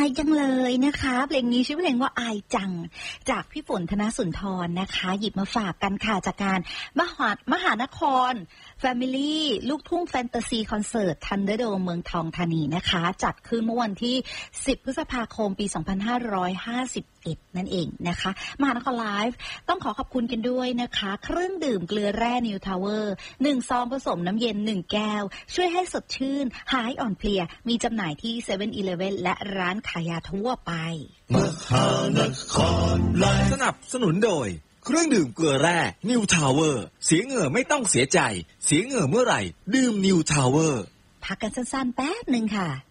ายจังเลยนะคะเพลงนี้ชื่อเพลงว่าอายจังจากพี่ฝนธนสุนทรนะคะหยิบมาฝากกันค่ะจากการมหานคร Family ลูกทุ่งแฟนตาซีคอนเสิร์ตทันเดอร์โดมเมืองทองธานีนะคะจัดขึ้นเมื่อวันที่10พฤษภาคมปี2551นั่นเองนะคะมหานครไลฟ์ต้องขอคุณกันด้วยนะคะเครื่องดื่มเกลือแร่นิวทาวเวอร์1ซองผสมน้ำเย็น1แก้วช่วยให้สดชื่นหายอ่อนเพลียมีจำหน่ายที่ 7-Eleven และร้านขายยาทั่วไปมหานครไลฟ์สนับสนุนโดยเครื่องดื่มเกลือแร่นิวทาวเวอร์เสียเหงื่อไม่ต้องเสียใจเสียเหงื่อเมื่อไหร่ดื่มนิวทาวเวอร์พักกันสั้นๆแป๊บนึงค่ะ